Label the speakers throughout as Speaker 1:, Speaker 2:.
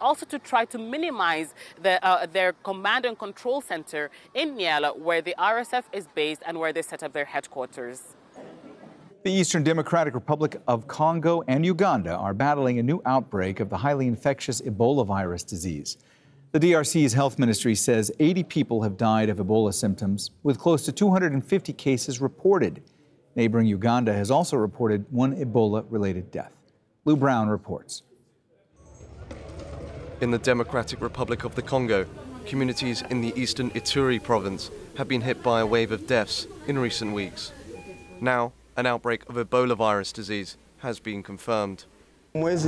Speaker 1: also to try to minimize their command and control center in Niala, where the RSF is based and where they set up their headquarters.
Speaker 2: The Eastern Democratic Republic of Congo and Uganda are battling a new outbreak of the highly infectious Ebola virus disease. The DRC's health ministry says 80 people have died of Ebola symptoms, with close to 250 cases reported. Neighboring Uganda has also reported one Ebola-related death. Lou Brown reports.
Speaker 3: In the Democratic Republic of the Congo, communities in the eastern Ituri province have been hit by a wave of deaths in recent weeks. Now, an outbreak of Ebola virus disease has been confirmed.
Speaker 4: We are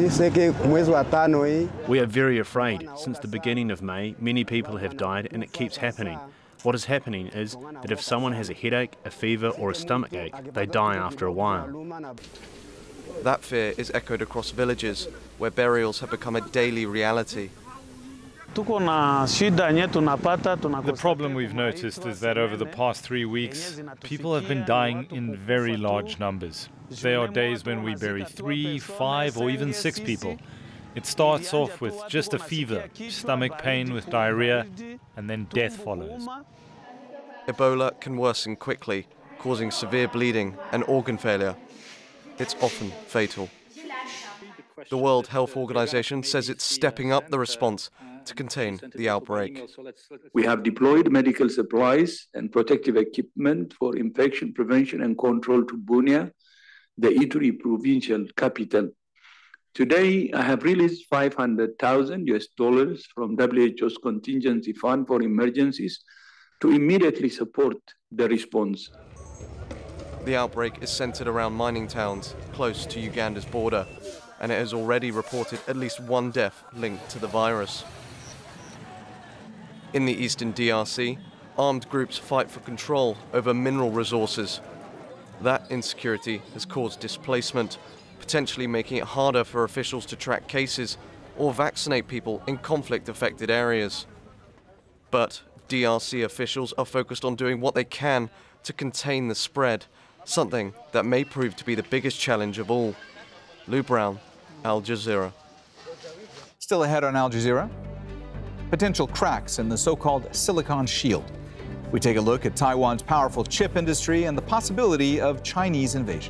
Speaker 4: very afraid. Since the beginning of May, many people have died and it keeps happening. What is happening is that if someone has a headache, a fever or a stomachache, they die after a while.
Speaker 3: That fear is echoed across villages where burials have become a daily reality.
Speaker 5: The problem we've noticed is that over the past 3 weeks, people have been dying in very large numbers. There are days when we bury 3, 5 or even 6 people. It starts off with just a fever, stomach pain with diarrhea, and then death follows.
Speaker 3: Ebola can worsen quickly, causing severe bleeding and organ failure. It's often fatal. The World Health Organization says it's stepping up the response to contain the outbreak.
Speaker 6: We have deployed medical supplies and protective equipment for infection prevention and control to Bunia, the Ituri provincial capital. Today, I have released $500,000 from WHO's contingency fund for emergencies to immediately support the response.
Speaker 3: The outbreak is centered around mining towns close to Uganda's border, and it has already reported at least one death linked to the virus. In the eastern DRC, armed groups fight for control over mineral resources. That insecurity has caused displacement, potentially making it harder for officials to track cases or vaccinate people in conflict-affected areas. But DRC officials are focused on doing what they can to contain the spread, something that may prove to be the biggest challenge of all. Lou Brown, Al Jazeera.
Speaker 2: Still ahead on Al Jazeera, potential cracks in the so-called Silicon Shield. We take a look at Taiwan's powerful chip industry and the possibility of Chinese invasion.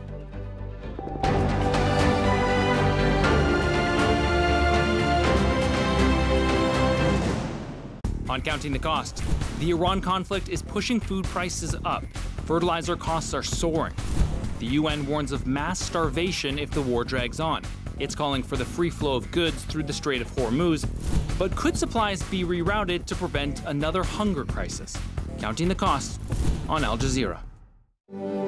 Speaker 7: On Counting the Cost, the Iran conflict is pushing food prices up. Fertilizer costs are soaring. The UN warns of mass starvation if the war drags on. It's calling for the free flow of goods through the Strait of Hormuz. But could supplies be rerouted to prevent another hunger crisis? Counting the Cost on Al Jazeera.